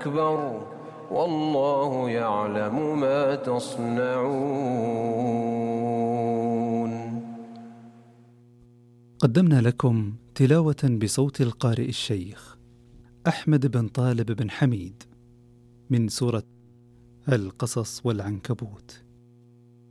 أكبر والله يعلم ما تصنعون. قدمنا لكم تلاوة بصوت القارئ الشيخ أحمد بن طالب بن حميد من سورة القصص والعنكبوت.